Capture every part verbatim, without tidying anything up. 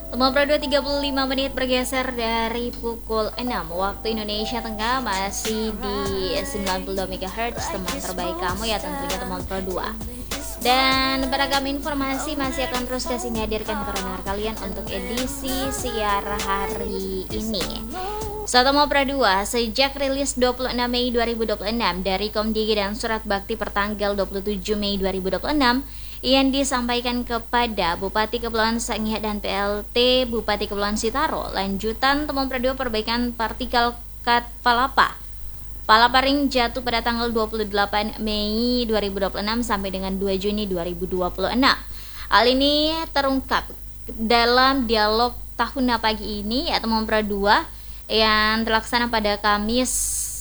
Teman Pro dua tiga puluh lima menit bergeser dari pukul enam waktu Indonesia Tengah, masih di sembilan puluh dua megahertz, teman terbaik kamu ya tentunya Teman Pro dua. Dan beragam informasi masih akan terus kasih hadirkan ke rekan kalian untuk edisi siar hari ini. So, Teman Pro dua, sejak rilis dua puluh enam Mei dua ribu dua puluh enam dari Komdigi dan Surat Bakti pertanggal dua puluh tujuh Mei dua ribu dua puluh enam yang disampaikan kepada Bupati Kepulauan Sangihe dan P L T Bupati Kepulauan Sitaro, lanjutan Teman Pro dua perbaikan partikel kat Palapa. Palapa Ring jatuh pada tanggal dua puluh delapan Mei dua ribu dua puluh enam sampai dengan dua Juni dua ribu dua puluh enam. Hal ini terungkap dalam dialog tahunan pagi ini ya Teman Pro dua yang terlaksana pada Kamis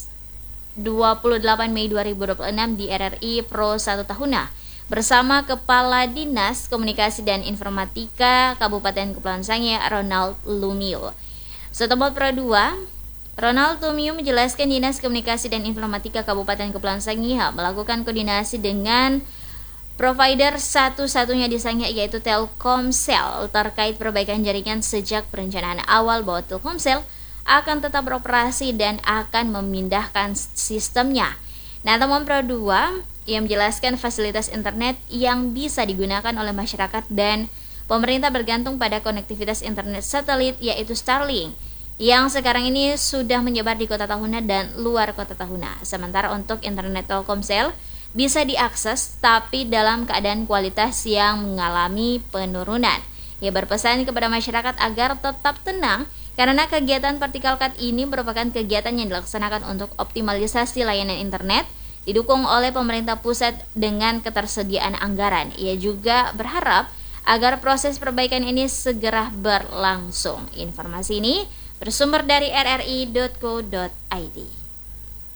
dua puluh delapan Mei dua ribu dua puluh enam di R R I Pro satu Tahuna bersama Kepala Dinas Komunikasi dan Informatika Kabupaten Kepulauan Sangihe, Ronald Lumio. Setempat Pro dua, Ronald Lumio menjelaskan Dinas Komunikasi dan Informatika Kabupaten Kepulauan Sangihe melakukan koordinasi dengan provider satu-satunya di Sangihe yaitu Telkomsel terkait perbaikan jaringan sejak perencanaan awal bahwa Telkomsel akan tetap beroperasi dan akan memindahkan sistemnya. Nah, Teman Pro dua yang menjelaskan fasilitas internet yang bisa digunakan oleh masyarakat dan pemerintah bergantung pada konektivitas internet satelit yaitu Starlink yang sekarang ini sudah menyebar di Kota Tahuna dan luar Kota Tahuna. Sementara untuk internet Telkomsel bisa diakses tapi dalam keadaan kualitas yang mengalami penurunan. Ia berpesan kepada masyarakat agar tetap tenang karena kegiatan Vertical Cut ini merupakan kegiatan yang dilaksanakan untuk optimalisasi layanan internet didukung oleh pemerintah pusat dengan ketersediaan anggaran. Ia juga berharap agar proses perbaikan ini segera berlangsung. Informasi ini bersumber dari r r i dot co dot i d.